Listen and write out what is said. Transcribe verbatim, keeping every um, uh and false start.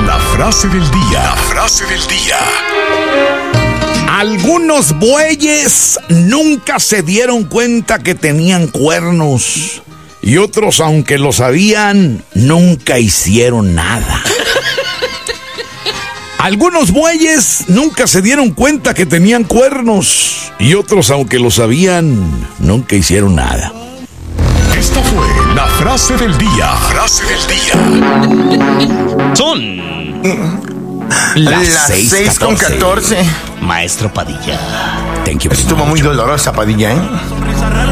La frase del día. La frase del día. Algunos bueyes nunca se dieron cuenta que tenían cuernos. Y otros, aunque lo sabían, nunca hicieron nada. Algunos bueyes nunca se dieron cuenta que tenían cuernos. Y otros, aunque lo sabían, nunca hicieron nada. Esta fue la frase del día. Frase del día. Son Las Las seis seis con catorce. Maestro Padilla. Thank you very Estuvo much. muy dolorosa, Padilla, ¿eh?